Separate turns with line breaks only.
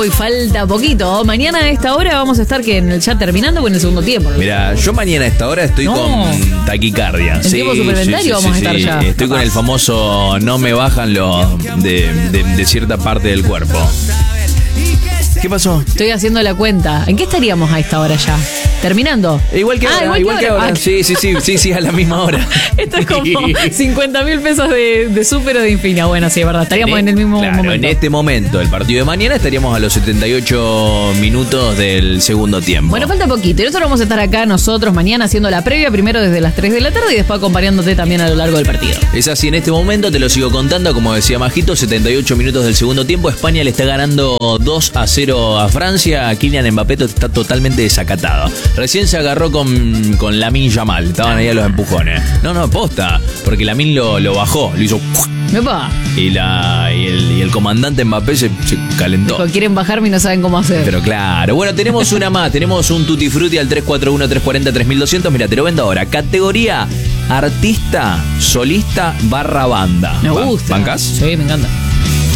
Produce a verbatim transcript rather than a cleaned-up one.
y falta poquito. Mañana a esta hora vamos a estar que en el chat terminando con el segundo tiempo.
Mira, yo mañana a esta hora estoy no. con taquicardia.
En sí, tiempo suplementario sí, sí, vamos sí, a estar
sí.
ya.
Estoy capaz. Con el famoso no me bajan los de, de, de cierta parte del cuerpo. ¿Qué pasó?
Estoy haciendo la cuenta. ¿En qué estaríamos a esta hora ya? ¿Terminando?
Igual que
ah,
ahora,
igual,
igual que ahora. Que ahora. Ah, sí, sí, sí, sí, sí, a la misma hora.
Esto es como cincuenta mil pesos de, de súper o de Infina. Bueno, sí, es verdad. Estaríamos en, en el mismo
claro,
momento.
En este momento, el partido de mañana, estaríamos a los setenta y ocho minutos del segundo tiempo.
Bueno, falta poquito. Y nosotros vamos a estar acá nosotros mañana haciendo la previa, primero desde las tres de la tarde y después acompañándote también a lo largo del partido.
Es así, en este momento te lo sigo contando, como decía Majito, setenta y ocho minutos del segundo tiempo. España le está ganando dos a cero a Francia. Kylian Mbappé está totalmente desacatado. Recién se agarró con, con Lamine Yamal. Estaban ahí a los empujones. No, no, posta. Porque Lamine lo, lo bajó. Lo hizo.
Epa.
Y, la, y, el, y el comandante Mbappé se, se calentó.
Dijo, quieren bajarme y no saben cómo hacer.
Pero claro. Bueno, tenemos una más. Tenemos un Tutti Frutti al tres cuatro uno, tres cuatro cero, tres mil doscientos. Mira, te lo vendo ahora. Categoría artista, solista, barra banda.
Me gusta.
¿Bancás?
Sí, me encanta.